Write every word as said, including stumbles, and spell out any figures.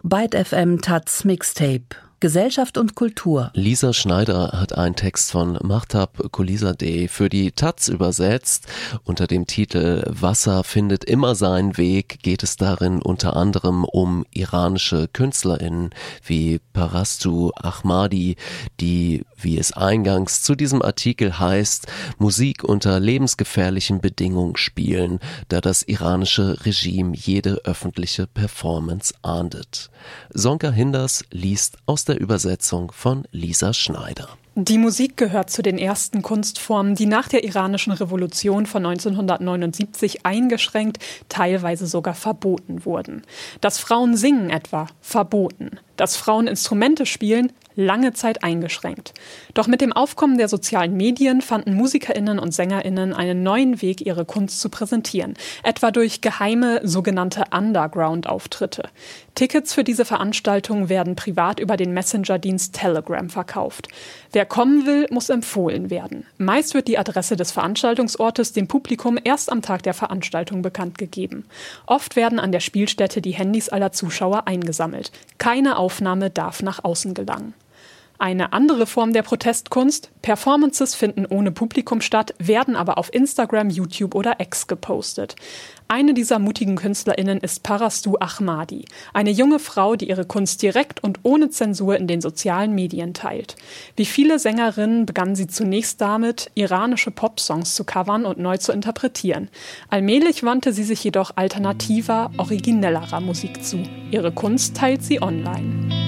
Byte F M Taz Mixtape. Gesellschaft und Kultur. Lisa Schneider hat einen Text von Mahtab Qulizadeh für die Taz übersetzt. Unter dem Titel Wasser findet immer seinen Weg geht es darin unter anderem um iranische KünstlerInnen wie Parastu Ahmadi, die, wie es eingangs zu diesem Artikel heißt, Musik unter lebensgefährlichen Bedingungen spielen, da das iranische Regime jede öffentliche Performance ahndet. Sonka Hinders liest aus der Übersetzung von Lisa Schneider. Die Musik gehört zu den ersten Kunstformen, die nach der iranischen Revolution von neunzehnhundertneunundsiebzig eingeschränkt, teilweise sogar verboten wurden. Dass Frauen singen etwa, verboten. Dass Frauen Instrumente spielen, lange Zeit eingeschränkt. Doch mit dem Aufkommen der sozialen Medien fanden MusikerInnen und SängerInnen einen neuen Weg, ihre Kunst zu präsentieren. Etwa durch geheime, sogenannte Underground-Auftritte. Tickets für diese Veranstaltungen werden privat über den Messenger-Dienst Telegram verkauft. Wer kommen will, muss empfohlen werden. Meist wird die Adresse des Veranstaltungsortes dem Publikum erst am Tag der Veranstaltung bekannt gegeben. Oft werden an der Spielstätte die Handys aller Zuschauer eingesammelt. Keine Aufnahme darf nach außen gelangen. Eine andere Form der Protestkunst: Performances finden ohne Publikum statt, werden aber auf Instagram, YouTube oder X gepostet. Eine dieser mutigen KünstlerInnen ist Parastu Ahmadi, eine junge Frau, die ihre Kunst direkt und ohne Zensur in den sozialen Medien teilt. Wie viele Sängerinnen begann sie zunächst damit, iranische Popsongs zu covern und neu zu interpretieren. Allmählich wandte sie sich jedoch alternativer, originellerer Musik zu. Ihre Kunst teilt sie online.